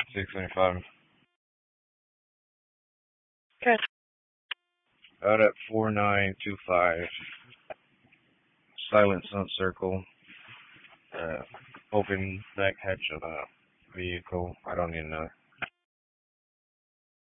675. Good. Out at 4925. Silent Sun Circle. Open back hatch of a vehicle. I don't even know.